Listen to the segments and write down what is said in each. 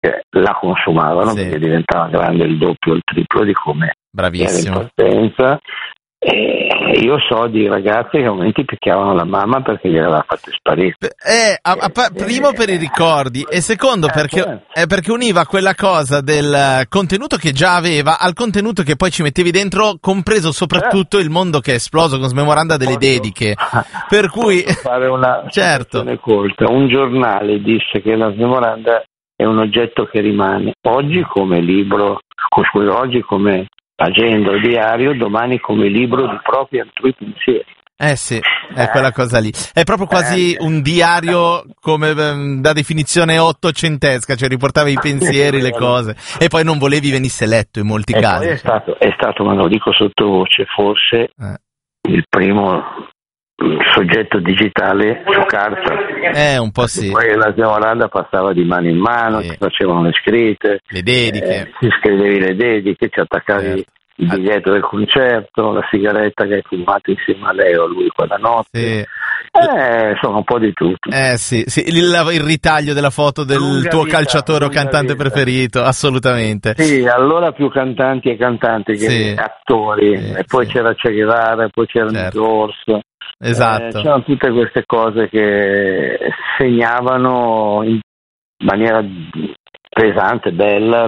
la consumavano, Sì. perché diventava grande il doppio o il triplo di come Bravissimo. era in partenza. E io so di ragazze che a momenti picchiavano la mamma perché gli aveva fatto sparire. Primo per i ricordi e secondo perché univa quella cosa del contenuto che già aveva al contenuto che poi ci mettevi dentro, compreso soprattutto il mondo che è esploso con Smemoranda delle dediche. Per cui fare una certo. colta. Un giornale disse che la Smemoranda è un oggetto che rimane oggi come libro, oggi come agenda o diario, domani come libro di propri altrui pensieri. Sì, è quella cosa lì. È proprio quasi un diario come da definizione ottocentesca, cioè riportava i pensieri, le cose, e poi non volevi venisse letto in molti casi. Poi è stato, ma lo dico sottovoce, forse il primo soggetto digitale su carta. Un po' sì. Poi la Smemoranda passava di mano in mano, si facevano le scritte, le dediche, si scrivevi le dediche, ci attaccavi il biglietto del concerto, la sigaretta che hai fumato insieme a lei o a lui quella notte. Insomma, un po' di tutto. Sì. Il ritaglio della foto del tuo calciatore o cantante preferito, assolutamente. Sì, allora più cantanti e cantanti che attori, e poi c'era Che Guevara, poi c'erano i Doors. Esatto. C'erano tutte queste cose che segnavano in maniera pesante, bella,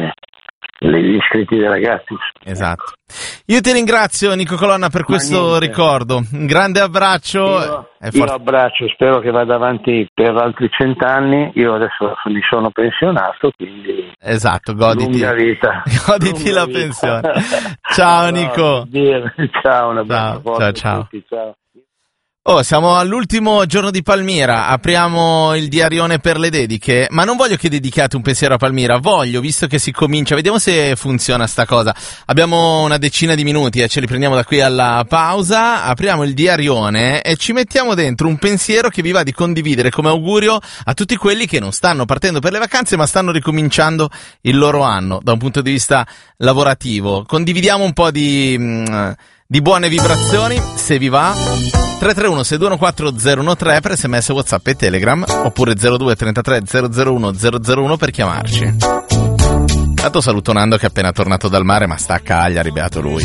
gli iscritti dei ragazzi. Esatto. Io ti ringrazio, Nico Colonna, per questo ricordo. Un grande abbraccio. Io abbraccio, spero che vada avanti per altri 100 anni. Io adesso mi sono pensionato, quindi esatto, goditi lunga vita. Goditi la pensione. Ciao Nico. Ciao, un abbraccio. Ciao. Tutti, ciao. Siamo all'ultimo giorno di Palmira, apriamo il diarione per le dediche, ma non voglio che dedichiate un pensiero a Palmira, visto che si comincia, vediamo se funziona sta cosa. Abbiamo una decina di minuti, ce li prendiamo da qui alla pausa, apriamo il diarione e ci mettiamo dentro un pensiero che vi va di condividere come augurio a tutti quelli che non stanno partendo per le vacanze ma stanno ricominciando il loro anno da un punto di vista lavorativo. Condividiamo un po' di buone vibrazioni, se vi va. 331 621 013 per SMS, WhatsApp e Telegram, oppure 02 33 001 001 per chiamarci. Tanto saluto Nando che è appena tornato dal mare, ma sta a Cagliari, beato lui.